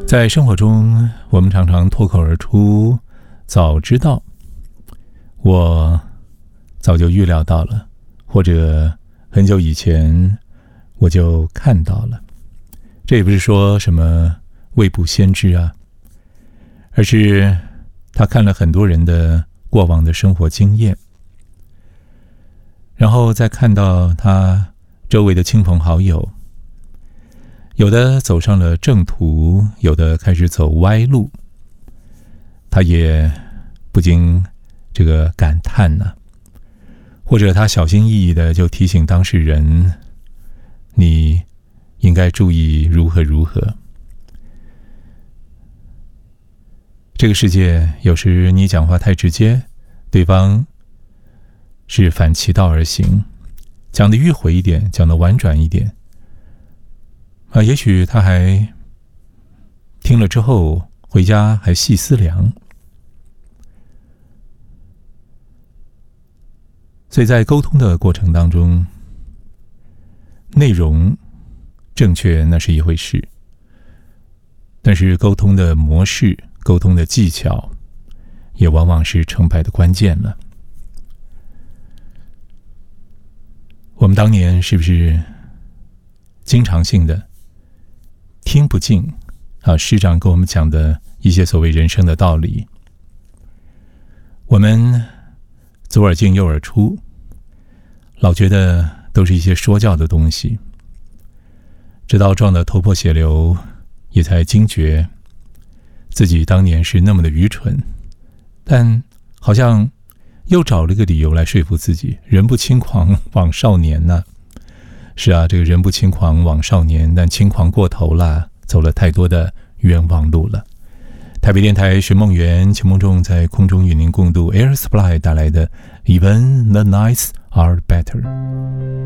在生活中，我们常常脱口而出早知道，我早就预料到了，或者很久以前我就看到了。这也不是说什么未卜先知啊，而是他看了很多人的过往的生活经验，然后再看到他周围的亲朋好友，有的走上了正途，有的开始走歪路，他也不禁这个感叹呢，或者他小心翼翼的就提醒当事人，你应该注意如何如何。这个世界有时你讲话太直接，对方是反其道而行，讲得迂回一点，讲得婉转一点，也许他还听了之后回家还细思量。所以在沟通的过程当中，内容正确那是一回事，但是沟通的模式、沟通的技巧也往往是成败的关键了。我们当年是不是经常性的听不进师长跟我们讲的一些所谓人生的道理，我们左耳进右耳出，老觉得都是一些说教的东西，直到撞得头破血流，也才惊觉自己当年是那么的愚蠢，但好像又找了一个理由来说服自己，人不轻狂枉少年呢。是啊，这个人不轻狂枉少年，但轻狂过头了，走了太多的冤枉路了。台北电台寻梦园，秦梦仲在空中与您共度 Air Supply 带来的 Even the Nights Are Better。